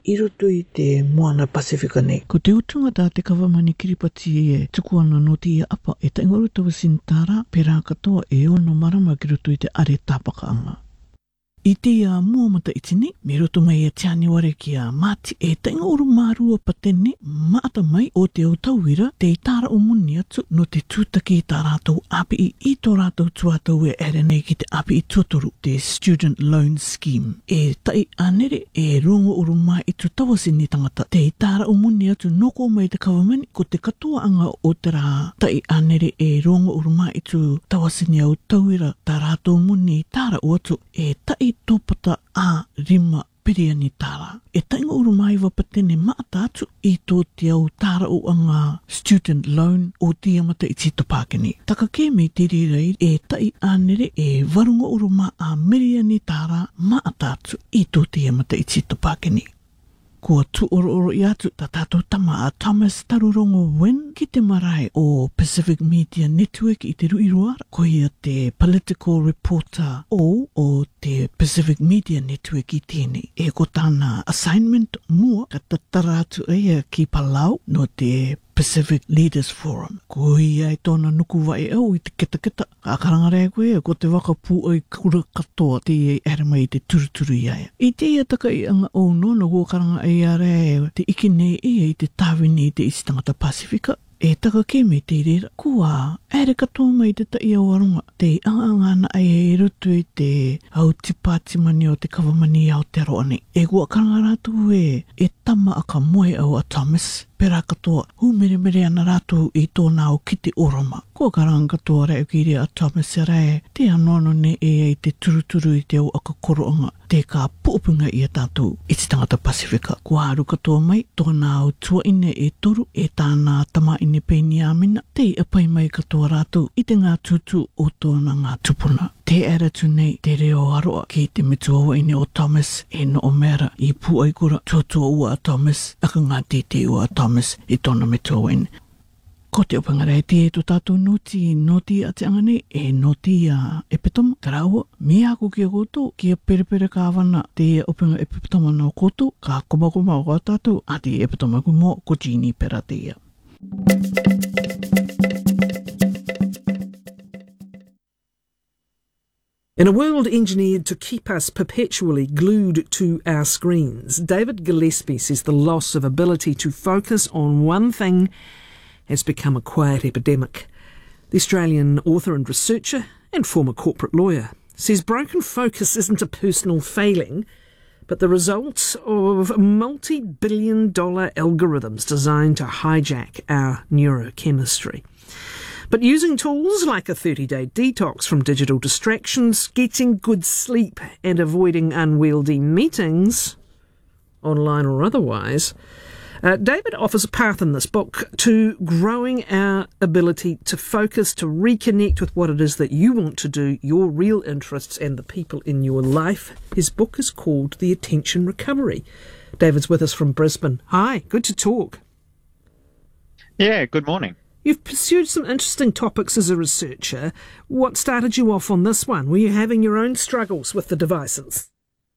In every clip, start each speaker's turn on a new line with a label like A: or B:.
A: I roto I te moana Pasifika nei. Ko te utunga tā te kawamani kiripati e tuku ana no te ia apa e taingoru tawa sintara pera katoa e ono marama ki roto I te are tāpakaanga. I te mua mata itini, me roto mai e tiani ware ki a mati e tainga uru mārua patene maata mai o te au tauira te itara o muni atu no te tūtaki I tā rātou api I tō rātou tuatau e ere nei ki te api I tuatoru, te Student Loan Scheme. E tai anere e rongo uru mai I tu tawasini tangata. Te itara o muni atu noko mai te kawamani ko te katoa anga o te rā. Tai anere e rongo uru mai I tu tawasini au tauira tā rātou muni I tāra o atu e tai tōpata a rima piriani tāra. E tainga uru mai wapatene maata atu I tō te au tāra o anga student loan o te amata I Tito Pākeni. Taka ke me te rei e tai anere e warunga uru ma a miriani tāra maata atu I tō te amata I Tito Pākeni. Kua tu oro I atu ta tātou tama a Thomas Tarurongo Wen ki te marae o Pacific Media Network I te ruiroara. Ko ia te political reporter o te Pacific Media Network I tēnei. E ko tāna assignment mua ka tatara atu eia ki Palau no te Pacific Leaders Forum. Ko ia I tōna nuku vai au I te kita. Ka karangarea koe ko te wakapu ai kura katoa te iei erama I te turuturu iaia. I te ia taka I anga o no ko karanga ai are te iki nei I te tāwini I te isi tangata Pasifika. E taka ke me te rera, kua ere katoa mai te tai au arunga. Te angangana ai e rutu I te au tipati mani o te kawamani au te roa nei. E kua karanga rātu e tama aka moe au a Thomas. Pera katoa, hu mere ana rātu I tōna o kiti oroma. Kua karanga katoa reo ki rea a Thomas e rei, te anono ne e te turuturu I te au aka koroanga. Te ka puupunga I a tātou I te tangata Pasifika. Kua aru katoa mai, tōna au tua ine e toru, e tāna tama ine peini amina, te apai mai katoa rātou I te ngā tutu o tōna ngā tupuna. Te eratu nei te reo aroa ki te metuawa ine o Thomas e no o mera I pu aikura tuatua ua a Thomas, aka ngā te ua a Thomas I tōna metuawa ine. Ko te opangarei te e tō tātou noti a te angane e noti a epitoma karaua. Me ako ki a koutou, ki a perepere ka awana te opanga epitoma na o koutou, ka komakoma o a tātou, a te epitoma ku mo ko Jeannie pera te ia.
B: In a world engineered to keep us perpetually glued to our screens, David Gillespie says the loss of ability to focus on one thing has become a quiet epidemic. The Australian author and researcher and former corporate lawyer says broken focus isn't a personal failing, but the result of multi-billion-dollar algorithms designed to hijack our neurochemistry. But using tools like a 30-day detox from digital distractions, getting good sleep and avoiding unwieldy meetings, online or otherwise, David offers a path in this book to growing our ability to focus, to reconnect with what it is that you want to do, your real interests and the people in your life. His book is called The Attention Recovery. David's with us from Brisbane. Hi, good to talk.
C: Yeah, good morning.
B: You've pursued some interesting topics as a researcher. What started you off on this one? Were you having your own struggles with the devices?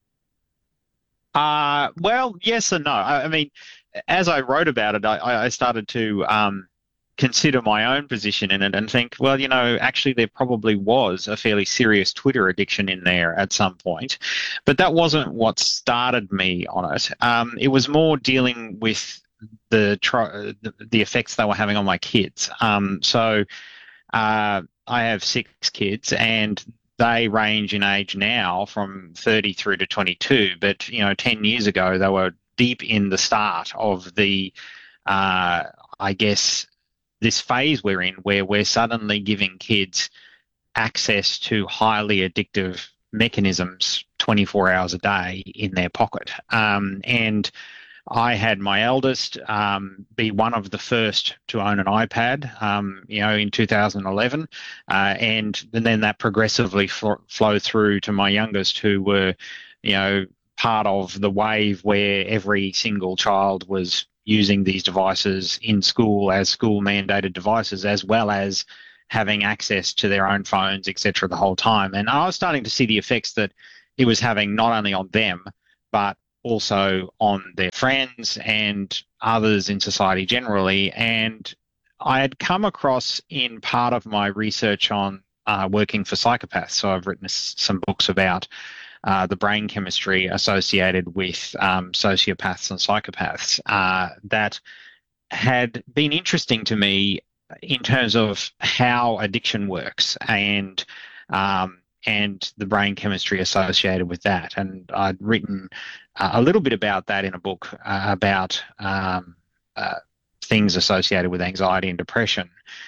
C: Well, yes and no. I mean, as I wrote about it, I started to consider my own position in it and think, well, you know, actually there probably was a fairly serious Twitter addiction in there at some point. But that wasn't what started me on it. It was more dealing with the effects they were having on my kids. So I have 6 kids and they range in age now from 30 through to 22. But, you know, 10 years ago, they were deep in the start of the, I guess, this phase we're in where we're suddenly giving kids access to highly addictive mechanisms 24 hours a day in their pocket. And I had my eldest be one of the first to own an iPad, you know, in 2011, and then that progressively flowed through to my youngest, who were, you know, part of the wave where every single child was using these devices in school as school-mandated devices, as well as having access to their own phones, etc., the whole time. And I was starting to see the effects that it was having not only on them, but also on their friends and others in society generally. And I had come across, in part of my research on working for psychopaths, so I've written some books about the brain chemistry associated with sociopaths and psychopaths that had been interesting to me in terms of how addiction works and the brain chemistry associated with that. And I'd written a little bit about that in a book about things associated with anxiety and depression.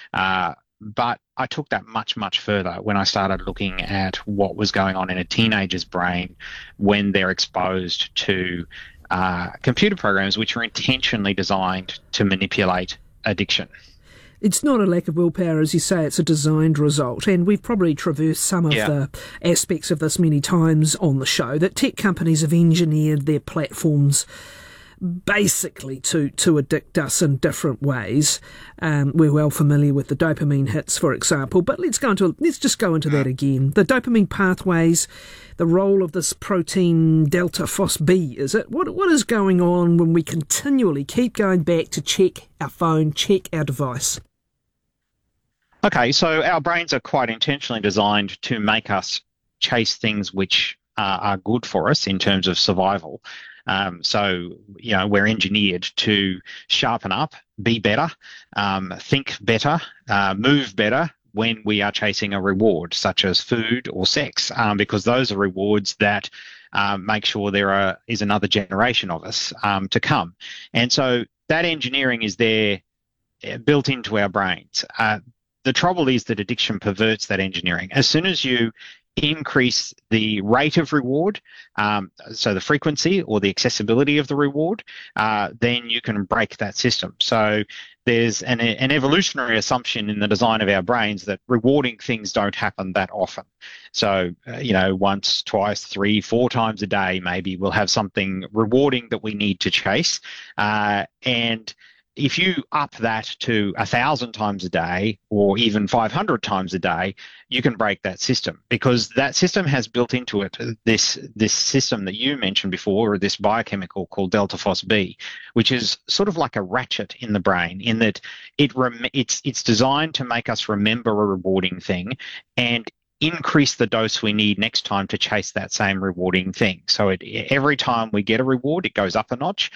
C: But I took that much, much further when I started looking at what was going on in a teenager's brain when they're exposed to computer programs which are intentionally designed to manipulate addiction.
B: It's not a lack of willpower, as you say, it's a designed result. And we've probably traversed some of the aspects of this many times on the show, that tech companies have engineered their platforms basically to addict us in different ways. We're well familiar with the dopamine hits, for example, but let's just go into that again. The dopamine pathways, the role of this protein delta phos-B, is it? What is going on when we continually keep going back to check our phone, check our device?
C: Okay, so our brains are quite intentionally designed to make us chase things which are good for us in terms of survival. So, we're engineered to sharpen up, be better, think better, move better when we are chasing a reward, such as food or sex, because those are rewards that make sure there is another generation of us to come. And so that engineering is there built into our brains. The trouble is that addiction perverts that engineering. As soon as you increase the rate of reward, so the frequency or the accessibility of the reward, then you can break that system. So there's an evolutionary assumption in the design of our brains that rewarding things don't happen that often. So, once, twice, 3, 4 times a day, maybe we'll have something rewarding that we need to chase. And if you up that to 1,000 times a day or even 500 times a day, you can break that system, because that system has built into it this system that you mentioned before, or this biochemical called delta phos-B, which is sort of like a ratchet in the brain, in that it's designed to make us remember a rewarding thing and increase the dose we need next time to chase that same rewarding thing. So every time we get a reward, it goes up a notch.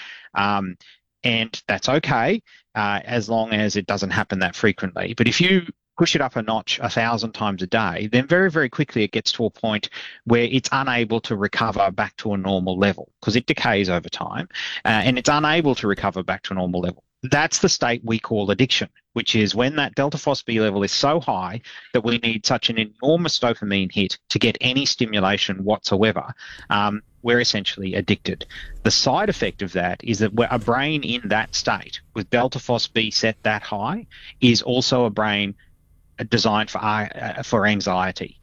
C: And that's okay, as long as it doesn't happen that frequently. But if you push it up a notch 1,000 times a day, then very, very quickly it gets to a point where it's unable to recover back to a normal level, because it decays over time, and it's unable to recover back to a normal level. That's the state we call addiction, which is when that delta phos-B level is so high that we need such an enormous dopamine hit to get any stimulation whatsoever. We're essentially addicted. The side effect of that is that a brain in that state with delta phos-B set that high is also a brain designed for anxiety.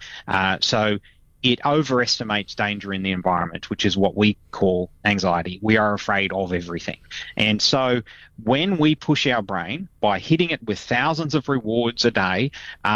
C: So it overestimates danger in the environment, which is what we call anxiety. We are afraid of everything. And so when we push our brain by hitting it with thousands of rewards a day,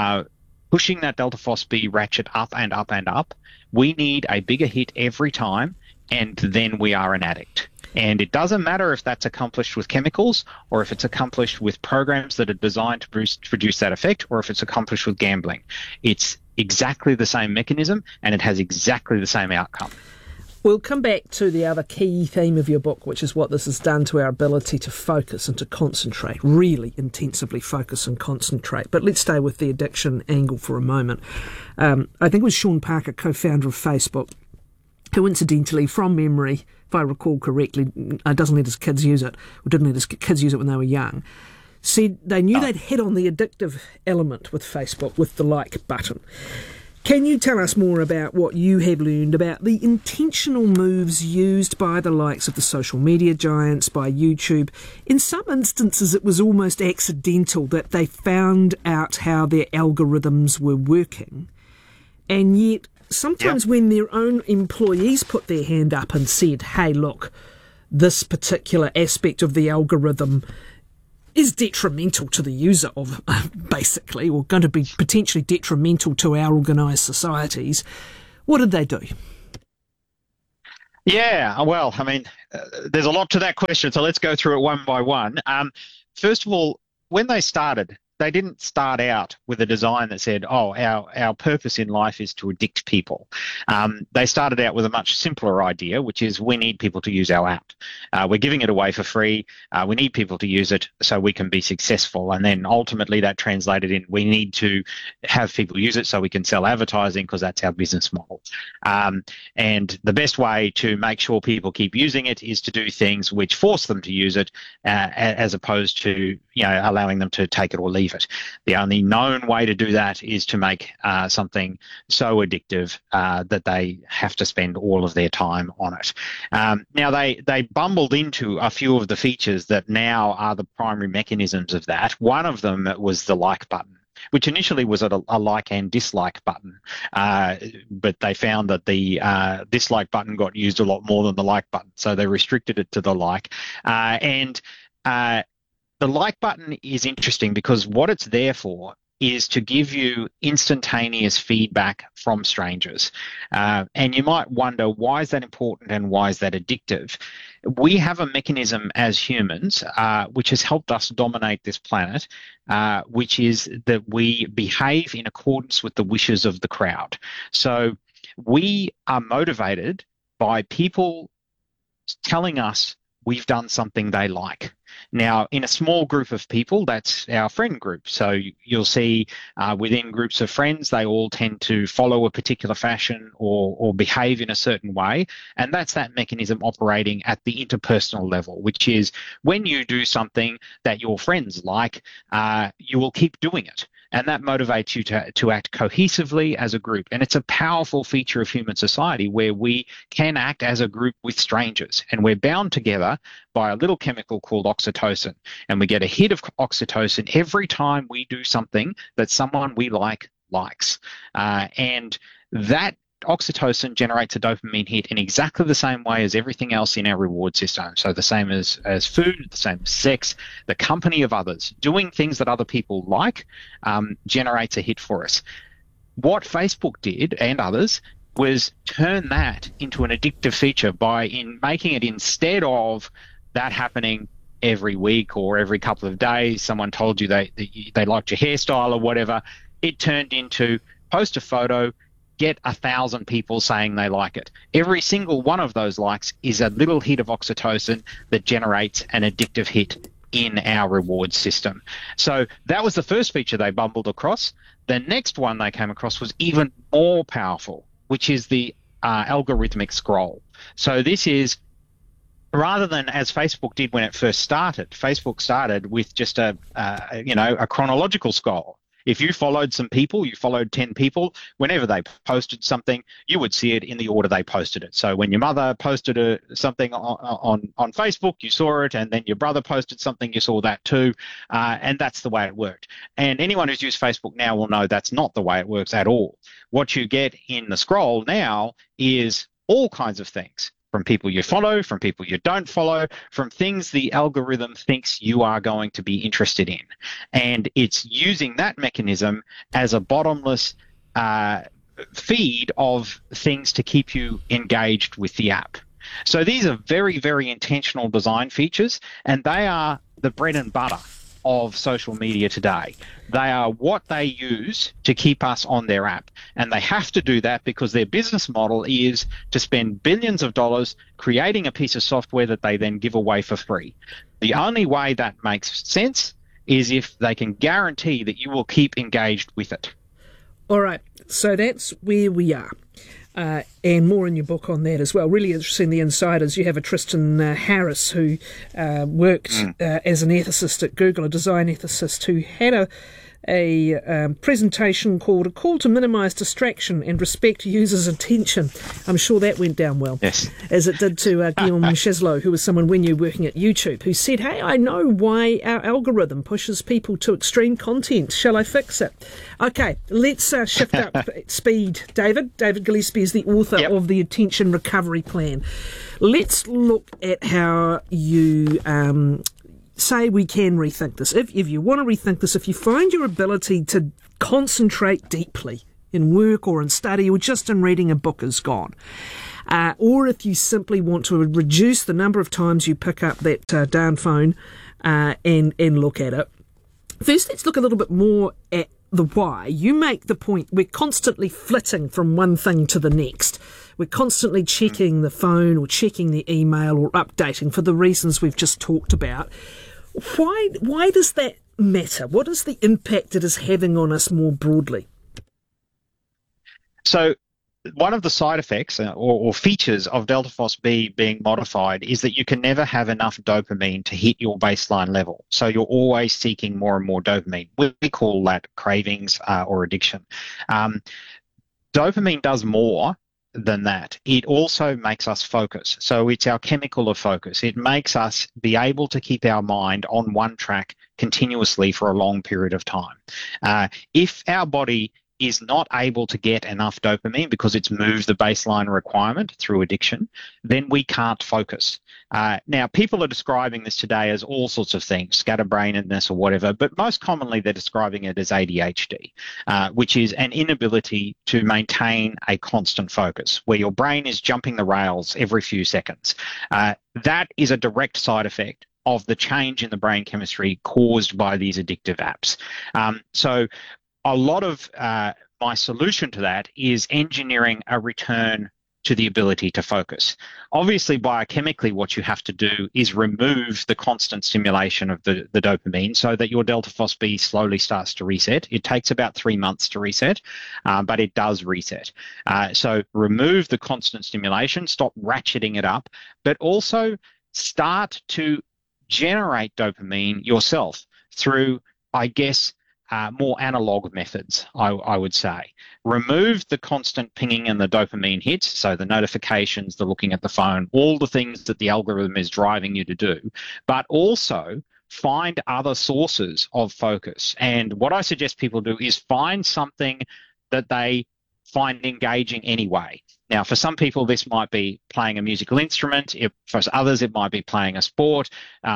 C: pushing that delta phos-B ratchet up and up and up, we need a bigger hit every time, and then we are an addict. And it doesn't matter if that's accomplished with chemicals or if it's accomplished with programs that are designed to produce that effect, or if it's accomplished with gambling. It's exactly the same mechanism, and it has exactly the same outcome.
B: We'll come back to the other key theme of your book, which is what this has done to our ability to focus and to concentrate, really intensively focus and concentrate. But let's stay with the addiction angle for a moment. I think it was Sean Parker, co-founder of Facebook, who incidentally, from memory, if I recall correctly, doesn't let his kids use it, or didn't let his kids use it when they were young, said they knew they'd hit on the addictive element with Facebook, with the like button. Can you tell us more about what you have learned about the intentional moves used by the likes of the social media giants, by YouTube? In some instances, it was almost accidental that they found out how their algorithms were working. And yet, sometimes when their own employees put their hand up and said, hey, look, this particular aspect of the algorithm is detrimental to the user, of basically, or going to be potentially detrimental to our organised societies, what did they do?
C: Yeah, well, I mean, there's a lot to that question, so let's go through it one by one. First of all, when they started, they didn't start out with a design that said, "Oh, our purpose in life is to addict people." They started out with a much simpler idea, which is we need people to use our app. We're giving it away for free. We need people to use it so we can be successful. And then ultimately that translated in we need to have people use it so we can sell advertising because that's our business model. And the best way to make sure people keep using it is to do things which force them to use it, as opposed to allowing them to take it or leave it. The only known way to do that is to make something so addictive that they have to spend all of their time on it. Now, they bumbled into a few of the features that now are the primary mechanisms of that. One of them was the like button, which initially was a like and dislike button, but they found that the dislike button got used a lot more than the like button, so they restricted it to the like. The like button is interesting because what it's there for is to give you instantaneous feedback from strangers. And you might wonder, why is that important and why is that addictive? We have a mechanism as humans which has helped us dominate this planet, which is that we behave in accordance with the wishes of the crowd. So we are motivated by people telling us we've done something they like. Now, in a small group of people, that's our friend group. So you'll see within groups of friends, they all tend to follow a particular fashion or behave in a certain way. And that's that mechanism operating at the interpersonal level, which is when you do something that your friends like, you will keep doing it. And that motivates you to act cohesively as a group. And it's a powerful feature of human society where we can act as a group with strangers. And we're bound together by a little chemical called oxytocin. And we get a hit of oxytocin every time we do something that someone we like likes. And that oxytocin generates a dopamine hit in exactly the same way as everything else in our reward system. So the same as food, the same as sex, the company of others, doing things that other people like generates a hit for us. What Facebook did, and others, was turn that into an addictive feature by making it, instead of that happening every week or every couple of days, someone told you they liked your hairstyle or whatever, it turned into post a photo, get 1,000 people saying they like it. Every single one of those likes is a little hit of oxytocin that generates an addictive hit in our reward system. So that was the first feature they bumbled across. The next one they came across was even more powerful, which is the algorithmic scroll. So this is, rather than as Facebook did when it first started, Facebook started with just a chronological scroll. If you followed some people, you followed 10 people, whenever they posted something, you would see it in the order they posted it. So when your mother posted something on Facebook, you saw it, and then your brother posted something, you saw that too, and that's the way it worked. And anyone who's used Facebook now will know that's not the way it works at all. What you get in the scroll now is all kinds of things. From people you follow, from people you don't follow, from things the algorithm thinks you are going to be interested in. And it's using that mechanism as a bottomless feed of things to keep you engaged with the app. So these are very, very intentional design features, and they are the bread and butter of social media today. They are what they use to keep us on their app. And they have to do that because their business model is to spend billions of dollars creating a piece of software that they then give away for free. The only way that makes sense is if they can guarantee that you will keep engaged with it.
B: All right, so that's where we are. And more in your book on that as well. Really interesting, the insiders. You have a Tristan Harris who worked as an ethicist at Google, a design ethicist, who had a presentation called A Call to Minimise Distraction and Respect Users' Attention. I'm sure that went down well.
C: Yes.
B: As it did to Guillaume Cheslow, who was someone we knew working at YouTube, who said, hey, I know why our algorithm pushes people to extreme content. Shall I fix it? Okay, let's shift up speed. David Gillespie is the author of the Attention Recovery Plan. Let's look at how you say we can rethink this. If you want to rethink this, if you find your ability to concentrate deeply in work or in study or just in reading a book is gone, or if you simply want to reduce the number of times you pick up that darn phone and look at it. First, let's look a little bit more at the why. You make the point we're constantly flitting from one thing to the next. We're constantly checking the phone or checking the email or updating for the reasons we've just talked about. Why does that matter? What is the impact it is having on us more broadly?
C: So one of the side effects or features of Delta Phos B being modified is that you can never have enough dopamine to hit your baseline level. So you're always seeking more and more dopamine. We call that cravings or addiction. Dopamine does more than that. It also makes us focus. So it's our chemical of focus. It makes us be able to keep our mind on one track continuously for a long period of time. If our body is not able to get enough dopamine because it's moved the baseline requirement through addiction, then we can't focus. Now, people are describing this today as all sorts of things, scatterbrainedness or whatever, but most commonly they're describing it as ADHD, which is an inability to maintain a constant focus, where your brain is jumping the rails every few seconds. That is a direct side effect of the change in the brain chemistry caused by these addictive apps. So a lot of my solution to that is engineering a return to the ability to focus. Obviously, biochemically, what you have to do is remove the constant stimulation of the dopamine so that your Delta Phos B slowly starts to reset. It takes about 3 months to reset, but it does reset. So remove the constant stimulation, stop ratcheting it up, but also start to generate dopamine yourself through, I guess, more analog methods, I would say. Remove the constant pinging and the dopamine hits, so the notifications, the looking at the phone, all the things that the algorithm is driving you to do, but also find other sources of focus. And what I suggest people do is find something that they find engaging anyway. Now, for some people, this might be playing a musical instrument. For others, it might be playing a sport.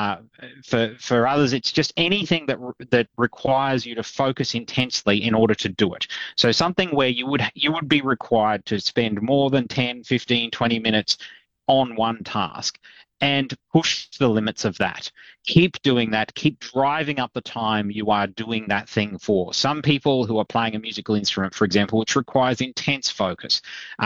C: For others, it's just anything that requires you to focus intensely in order to do it. So something where you would be required to spend more than 10, 15, 20 minutes on one task and push the limits of that. Keep doing that. Keep driving up the time you are doing that thing for. Some people who are playing a musical instrument, for example, which requires intense focus,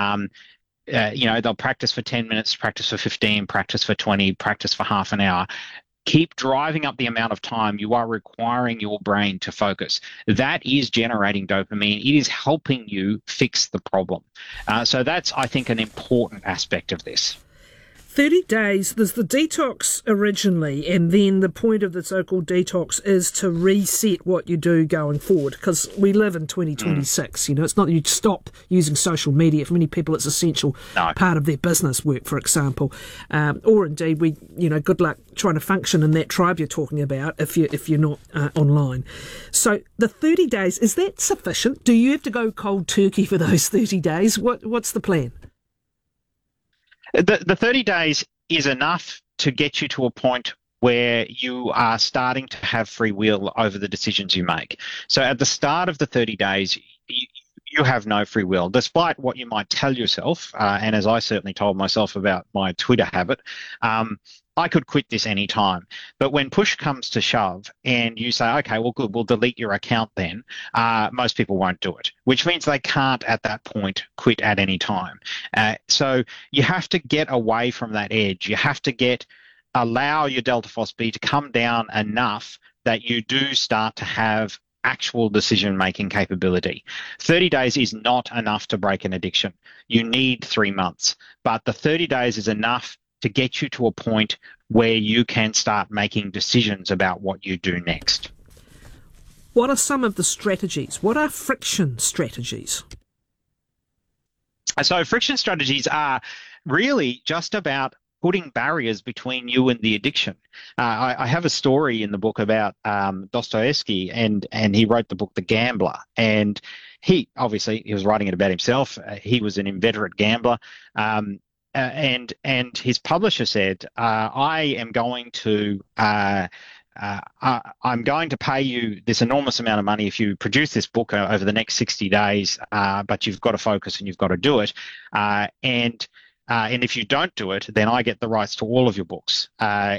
C: they'll practice for 10 minutes, practice for 15, practice for 20, practice for half an hour. Keep driving up the amount of time you are requiring your brain to focus. That is generating dopamine. It is helping you fix the problem. So that's, I think, an important aspect of this.
B: 30 days, there's the detox originally, and then the point of the so-called detox is to reset what you do going forward, because we live in 2026. It's not that you stop using social media. For many people, it's essential part of their business work, for example. Or indeed, good luck trying to function in that tribe you're talking about if you're not online. So the 30 days, is that sufficient? Do you have to go cold turkey for those 30 days? What's the plan?
C: The 30 days is enough to get you to a point where you are starting to have free will over the decisions you make. So at the start of the 30 days, you have no free will, despite what you might tell yourself. And as I certainly told myself about my Twitter habit, I could quit this any time. But when push comes to shove and you say, okay, well, good, we'll delete your account then, most people won't do it, which means they can't at that point quit at any time. So you have to get away from that edge. You have to allow your Delta Phos B to come down enough that you do start to have actual decision-making capability. 30 days is not enough to break an addiction. You need 3 months, but the 30 days is enough to get you to a point where you can start making decisions about what you do next.
B: What are some of the strategies? What are friction strategies?
C: So friction strategies are really just about putting barriers between you and the addiction. I have a story in the book about Dostoevsky, and he wrote the book The Gambler, and he was writing it about himself. He was an inveterate gambler. And his publisher said, I'm going to pay you this enormous amount of money if you produce this book over the next 60 days, but you've got to focus and you've got to do it. And And if you don't do it, then I get the rights to all of your books.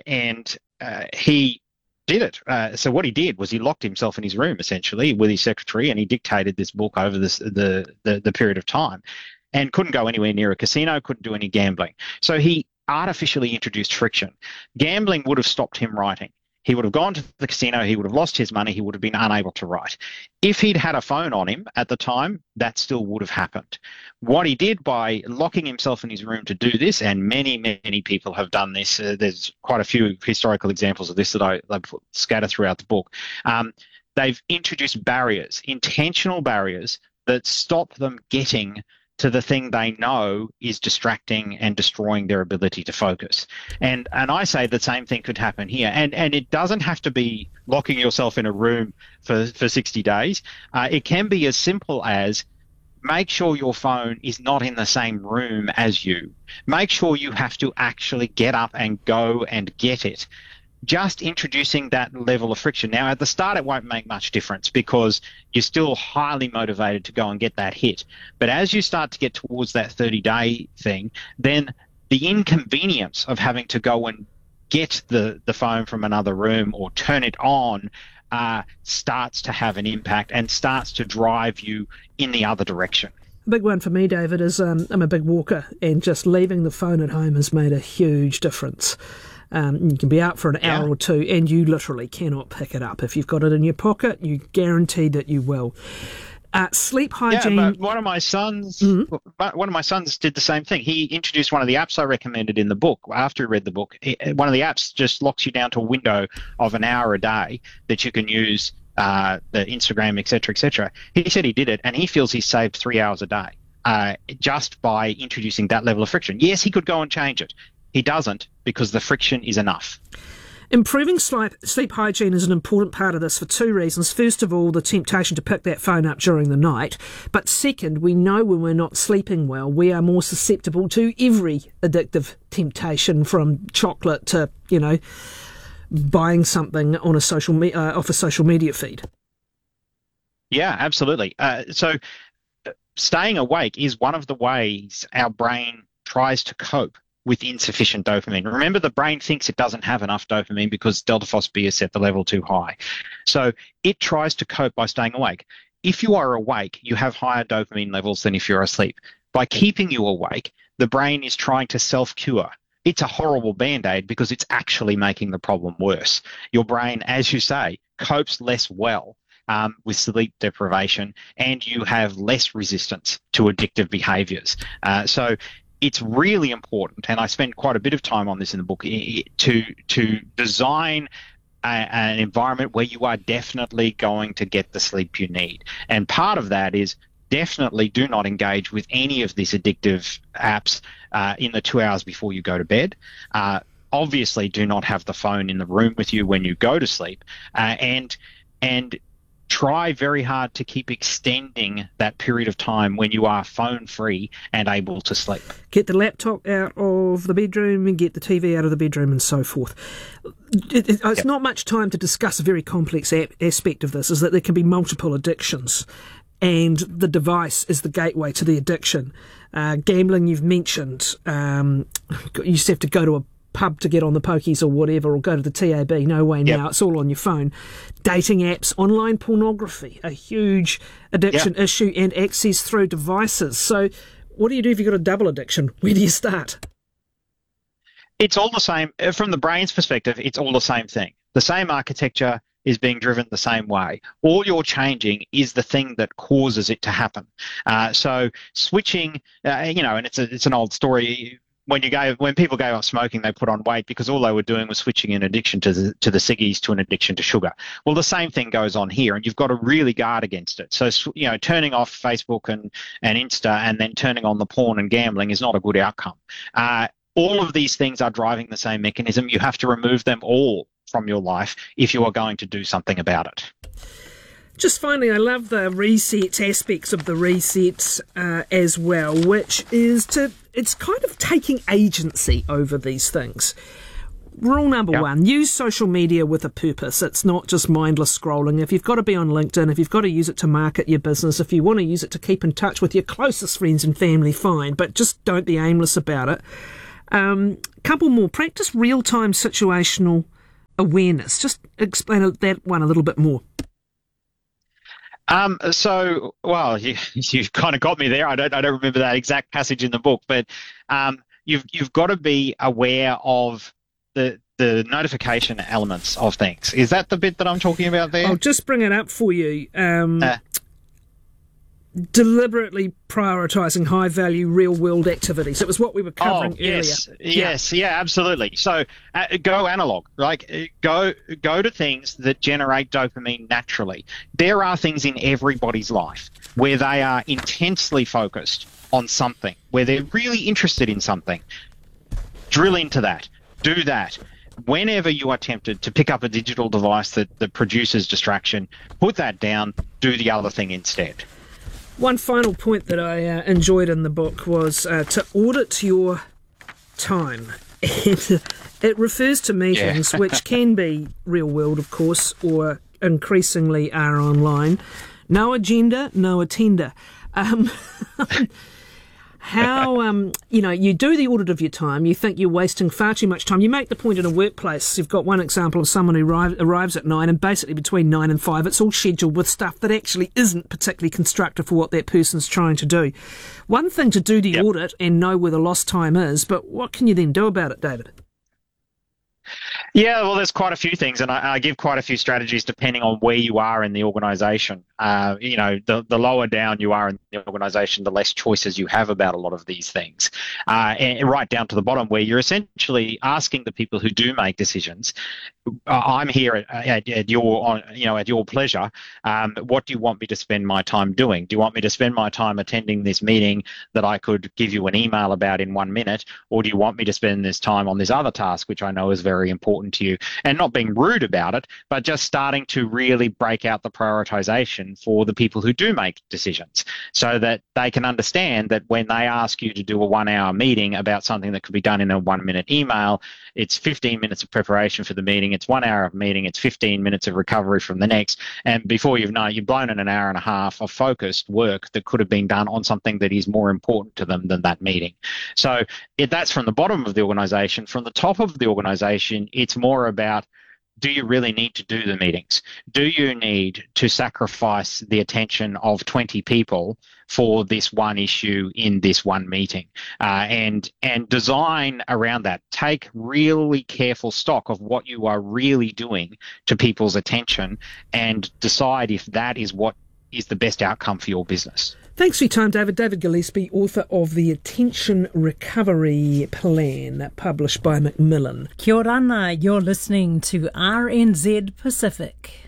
C: He did it. So what he did was he locked himself in his room, essentially, with his secretary, and he dictated this book over the period of time, and couldn't go anywhere near a casino, couldn't do any gambling. So he artificially introduced friction. Gambling would have stopped him writing. He would have gone to the casino, he would have lost his money, he would have been unable to write. If he'd had a phone on him at the time, that still would have happened. What he did by locking himself in his room to do this, and many, many people have done this, there's quite a few historical examples of this that I scatter throughout the book, they've introduced barriers, intentional barriers that stop them getting to the thing they know is distracting and destroying their ability to focus. And I say the same thing could happen here. And it doesn't have to be locking yourself in a room for 60 days. It can be as simple as make sure your phone is not in the same room as you. Make sure you have to actually get up and go and get it. Just introducing that level of friction. Now, at the start, it won't make much difference because you're still highly motivated to go and get that hit. But as you start to get towards that 30-day thing, then the inconvenience of having to go and get the phone from another room or turn it on starts to have an impact and starts to drive you in the other direction.
B: A big one for me, David, is I'm a big walker, and just leaving the phone at home has made a huge difference. You can be out for an hour or two and you literally cannot pick it up. If you've got it in your pocket, you guaranteed that you will. Sleep hygiene.
C: Yeah, but one of my sons did the same thing. He introduced one of the apps I recommended in the book. After he read the book, one of the apps just locks you down to a window of an hour a day that you can use the Instagram, etc., etc. He said he did it, and he feels he's saved 3 hours a day just by introducing that level of friction. Yes, he could go and change it. He doesn't, because the friction is enough.
B: Improving sleep hygiene is an important part of this for two reasons. First of all, the temptation to pick that phone up during the night. But second, we know when we're not sleeping well, we are more susceptible to every addictive temptation, from chocolate to, buying something on a off a social media feed.
C: Yeah, absolutely. So staying awake is one of the ways our brain tries to cope with insufficient dopamine. Remember, the brain thinks it doesn't have enough dopamine because delta phos-B has set the level too high. So it tries to cope by staying awake. If you are awake, you have higher dopamine levels than if you're asleep. By keeping you awake, the brain is trying to self-cure. It's a horrible band-aid because it's actually making the problem worse. Your brain, as you say, copes less well with sleep deprivation, and you have less resistance to addictive behaviours. So it's really important, and I spend quite a bit of time on this in the book, to design an environment where you are definitely going to get the sleep you need. And part of that is definitely do not engage with any of these addictive apps in the 2 hours before you go to bed. Obviously, do not have the phone in the room with you when you go to sleep, and try very hard to keep extending that period of time when you are phone-free and able to sleep.
B: Get the laptop out of the bedroom and get the TV out of the bedroom and so forth. It's not much time to discuss a very complex aspect of this, is that there can be multiple addictions, and the device is the gateway to the addiction. Gambling, you've mentioned. You used to have to go to a pub to get on the pokies or whatever, or go to the TAB. No way now. It's all on your phone. Dating apps, online pornography, a huge addiction issue, and access through devices. So what do you do if you've got a double addiction? Where do you start?
C: It's all the same. From the brain's perspective, it's all the same thing. The same architecture is being driven the same way. All you're changing is the thing that causes it to happen. So switching, and it's an old story. When people gave up smoking, they put on weight because all they were doing was switching an addiction to the ciggies to an addiction to sugar. Well, the same thing goes on here, and you've got to really guard against it. So, turning off Facebook and Insta and then turning on the porn and gambling is not a good outcome. All of these things are driving the same mechanism. You have to remove them all from your life if you are going to do something about it.
B: Just finally, I love the resets, aspects of the resets as well, which is it's kind of taking agency over these things. rule number one, use social media with a purpose. It's not just mindless scrolling. If you've got to be on LinkedIn, if you've got to use it to market your business, if you want to use it to keep in touch with your closest friends and family, fine, but just don't be aimless about it. Couple more. Practice real-time situational awareness. Just explain that one a little bit more.
C: Well, you've kind of got me there. I don't remember that exact passage in the book, but you've got to be aware of the notification elements of things. Is that the bit that I'm talking about there?
B: I'll just bring it up for you. Deliberately prioritising high-value, real-world activities. It was what we were covering earlier.
C: Yes, absolutely. So go analog. Go to things that generate dopamine naturally. There are things in everybody's life where they are intensely focused on something, where they're really interested in something. Drill into that. Do that. Whenever you are tempted to pick up a digital device that produces distraction, put that down, do the other thing instead.
B: One final point that I enjoyed in the book was to audit your time. And it refers to meetings, which can be real world, of course, or increasingly are online. No agenda, no attender. You do the audit of your time, you think you're wasting far too much time. You make the point in a workplace, you've got one example of someone who arrives at 9 and basically between 9 and 5 it's all scheduled with stuff that actually isn't particularly constructive for what that person's trying to do. One thing to do the audit and know where the lost time is, but what can you then do about it, David?
C: Yeah, well, there's quite a few things, and I give quite a few strategies depending on where you are in the organisation. The lower down you are in the organisation, the less choices you have about a lot of these things. And right down to the bottom, where you're essentially asking the people who do make decisions, I'm here at your pleasure. What do you want me to spend my time doing? Do you want me to spend my time attending this meeting that I could give you an email about in 1 minute, or do you want me to spend this time on this other task, which I know is very important to you? And not being rude about it, but just starting to really break out the prioritization for the people who do make decisions, so that they can understand that when they ask you to do a 1-hour meeting about something that could be done in a 1-minute email, it's 15 minutes of preparation for the meeting, it's 1 hour of meeting, it's 15 minutes of recovery from the next, and before you've known it, you've blown in an hour and a half of focused work that could have been done on something that is more important to them than that meeting. So that's from the bottom of the organisation. From the top of the organisation, it's more about, do you really need to do the meetings? Do you need to sacrifice the attention of 20 people for this one issue in this one meeting? And design around that. Take really careful stock of what you are really doing to people's attention and decide if that is what is the best outcome for your business.
B: Thanks for your time, David. David Gillespie, author of The Attention Recovery Plan, published by Macmillan.
D: Kia ora, you're listening to RNZ Pacific.